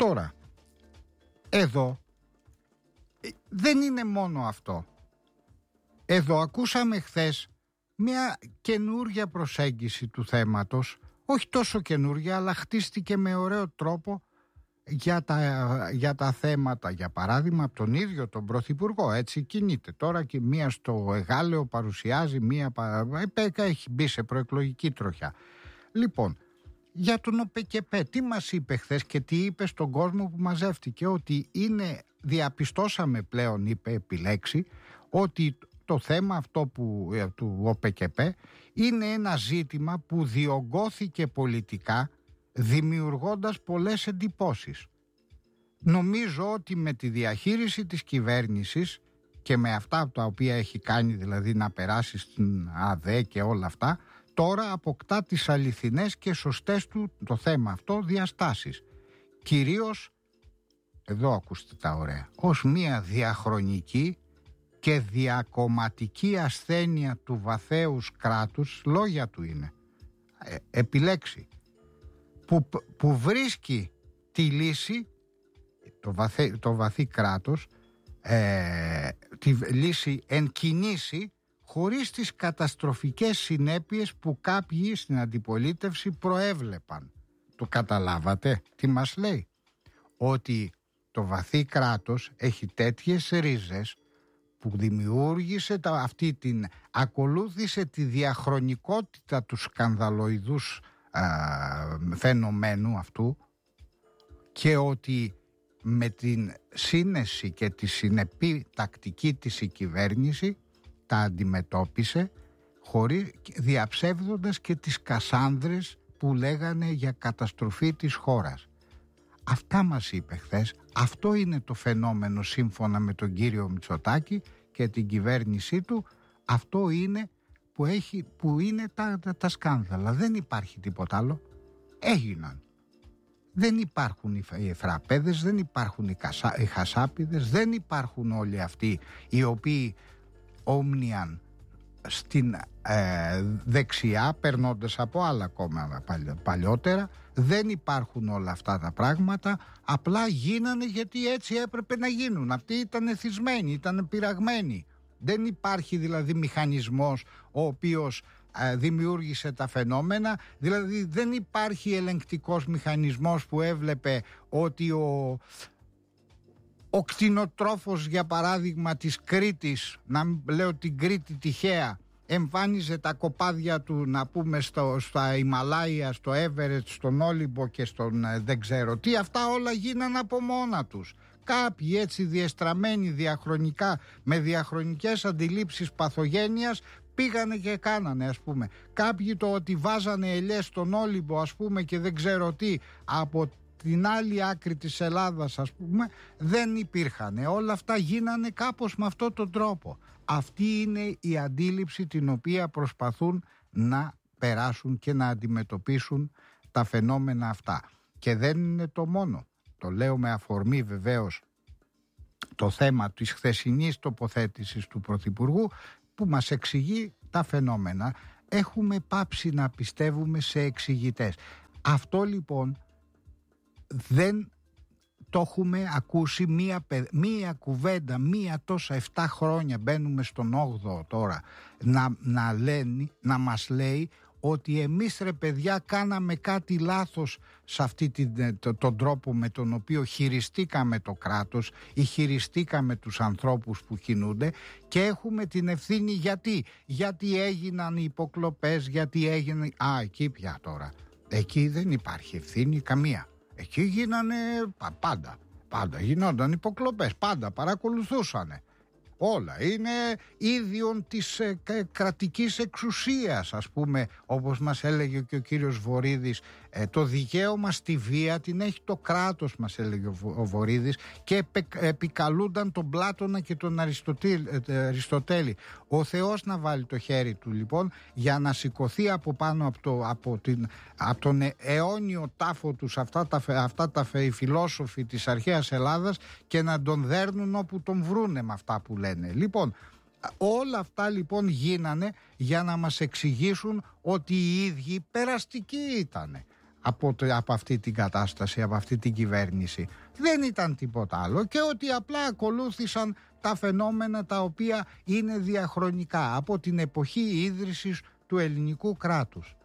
Τώρα, εδώ δεν είναι μόνο αυτό. Εδώ ακούσαμε χθες μια καινούρια προσέγγιση του θέματος, όχι τόσο καινούρια, αλλά χτίστηκε με ωραίο τρόπο για τα θέματα, για παράδειγμα από τον ίδιο τον Πρωθυπουργό. Έτσι κινείται τώρα και μία στο Εγάλεο παρουσιάζει, μία έχει μπει σε προεκλογική τροχιά. Λοιπόν, για τον ΟΠΕΚΕΠΕ τι μας είπε χθες και τι είπε στον κόσμο που μαζεύτηκε? Ότι διαπιστώσαμε πλέον, είπε επιλέξει, ότι το θέμα αυτό του ΟΠΕΚΕΠΕ είναι ένα ζήτημα που διωγγώθηκε πολιτικά, δημιουργώντας πολλές εντυπώσεις. Νομίζω ότι με τη διαχείριση της κυβέρνησης και με αυτά τα οποία έχει κάνει, δηλαδή να περάσει στην ΑΔΕ και όλα αυτά, τώρα αποκτά τις αληθινές και σωστές του το θέμα αυτό διαστάσεις. Κυρίως, εδώ ακούστε τα ωραία, ως μια διαχρονική και διακομματική ασθένεια του βαθέους κράτους, λόγια του είναι, επιλέξει, που βρίσκει τη λύση, το βαθύ κράτος, τη λύση εν κινήσει, χωρίς τις καταστροφικές συνέπειες που κάποιοι στην αντιπολίτευση προέβλεπαν. Το καταλάβατε τι μας λέει? Ότι το βαθύ κράτος έχει τέτοιες ρίζες που δημιούργησε ακολούθησε τη διαχρονικότητα του σκανδαλοειδούς φαινομένου αυτού, και ότι με την σύνεση και τη συνεπή τακτική της η κυβέρνηση τα αντιμετώπισε, διαψεύδοντας και τις Κασάνδρες που λέγανε για καταστροφή της χώρας. Αυτά μας είπε χθες. Αυτό είναι το φαινόμενο σύμφωνα με τον κύριο Μητσοτάκη και την κυβέρνησή του. Αυτό είναι που είναι τα σκάνδαλα. Δεν υπάρχει τίποτα άλλο. Έγιναν. Δεν υπάρχουν οι εφραπέδες, δεν υπάρχουν οι χασάπιδες, δεν υπάρχουν όλοι αυτοί οι οποίοι όμνιαν στην δεξιά, περνώντας από άλλα κόμματα παλιότερα. Δεν υπάρχουν όλα αυτά τα πράγματα, απλά γίνανε γιατί έτσι έπρεπε να γίνουν. Αυτοί ήταν εθισμένοι, ήταν πειραγμένοι. Δεν υπάρχει δηλαδή μηχανισμός ο οποίος δημιούργησε τα φαινόμενα. Δηλαδή δεν υπάρχει ελεγκτικός μηχανισμός που έβλεπε ότι ο κτηνοτρόφος, για παράδειγμα, της Κρήτης, να λέω την Κρήτη τυχαία, εμφάνιζε τα κοπάδια του, να πούμε, στα Ιμαλάια, στο Έβερετ, στον Όλυμπο και στον δεν ξέρω τι. Αυτά όλα γίνανε από μόνα τους. Κάποιοι έτσι διεστραμμένοι διαχρονικά, με διαχρονικές αντιλήψεις παθογένειας, πήγανε και κάνανε, ας πούμε. Κάποιοι το ότι βάζανε ελιές στον Όλυμπο, ας πούμε, και δεν ξέρω τι, από την άλλη άκρη της Ελλάδας, ας πούμε, δεν υπήρχαν. Όλα αυτά γίνανε κάπως με αυτόν τον τρόπο. Αυτή είναι η αντίληψη την οποία προσπαθούν να περάσουν και να αντιμετωπίσουν τα φαινόμενα αυτά. Και δεν είναι το μόνο. Το λέω με αφορμή βεβαίως το θέμα της χθεσινής τοποθέτησης του Πρωθυπουργού, που μας εξηγεί τα φαινόμενα. Έχουμε πάψει να πιστεύουμε σε εξηγητές. Αυτό λοιπόν δεν το έχουμε ακούσει μία κουβέντα, τόσα 7 χρόνια, μπαίνουμε στον 8ο τώρα, να μας λέει ότι εμείς, ρε παιδιά, κάναμε κάτι λάθος σε τον τρόπο με τον οποίο χειριστήκαμε το κράτος ή χειριστήκαμε τους ανθρώπους που κινούνται, και έχουμε την ευθύνη. Γιατί έγιναν οι υποκλοπές, γιατί έγιναν... εκεί πια τώρα. Εκεί δεν υπάρχει ευθύνη καμία. Εκεί γίνανε πάντα γινόταν υποκλοπές, πάντα παρακολουθούσανε. Όλα είναι ίδιον της κρατικής εξουσίας, ας πούμε, όπως μας έλεγε και ο κύριος Βορίδης. Το δικαίωμα στη βία την έχει το κράτος, μας έλεγε ο Βορίδης, και επικαλούνταν τον Πλάτωνα και τον Αριστοτέλη. Ο Θεός να βάλει το χέρι του λοιπόν για να σηκωθεί από πάνω από τον αιώνιο τάφο τους αυτά τα φιλόσοφοι της αρχαίας Ελλάδας, και να τον δέρνουν όπου τον βρούνε με αυτά που λένε. Λοιπόν, όλα αυτά λοιπόν γίνανε για να μας εξηγήσουν ότι οι ίδιοι περαστικοί ήτανε. από αυτή την κατάσταση, από αυτή την κυβέρνηση. Δεν ήταν τίποτα άλλο, και ότι απλά ακολούθησαν τα φαινόμενα τα οποία είναι διαχρονικά από την εποχή ίδρυσης του ελληνικού κράτους.